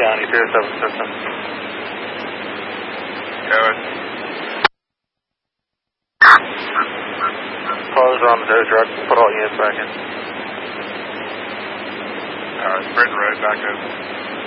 County, 207 system. Code. Closure on the tow truck. Put all units back in. Britain Road, back up.